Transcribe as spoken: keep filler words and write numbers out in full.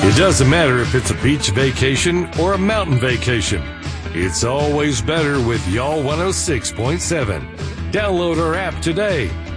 It doesn't matter if it's a beach vacation or a mountain vacation. It's always better with Y'all one oh six point seven. Download our app today